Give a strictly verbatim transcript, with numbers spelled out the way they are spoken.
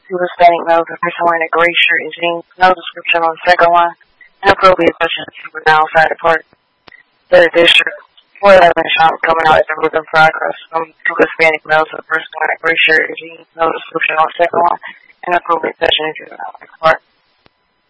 Two Hispanic males, the first one in a gray shirt and jeans, no description on the second one. Inappropriate touching the two now outside the park. The district. four eleven shop coming out at the Rhythm Progress. Um, two Hispanic males, the first one in a gray shirt and jeans, no description on the second one. Inappropriate touching the two now outside the park.